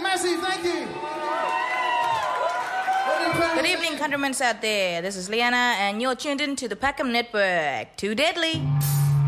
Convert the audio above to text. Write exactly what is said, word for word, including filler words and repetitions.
Massive, thank you. Good evening, countrymen out there. This is Liana, and you're tuned in to the Packham Network. Too deadly.